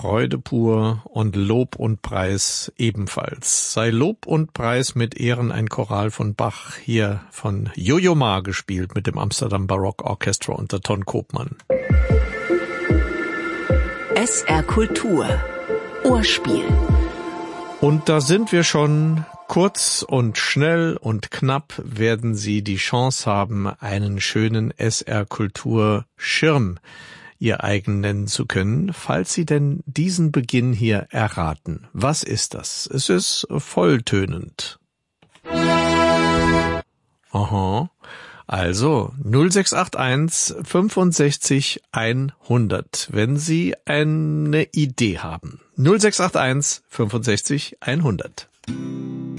Freude pur und Lob und Preis ebenfalls. Sei Lob und Preis mit Ehren ein Choral von Bach, hier von Jojo Ma gespielt mit dem Amsterdam Baroque Orchestra unter Ton Koopman. SR Kultur Ohrspiel. Und da sind wir schon. Kurz und schnell und knapp werden Sie die Chance haben, einen schönen SR Kultur Schirm Ihr eigen nennen zu können, falls Sie denn diesen Beginn hier erraten. Was ist das? Es ist volltönend. Aha. Also 0681 65 100, wenn Sie eine Idee haben. 0681 65 100.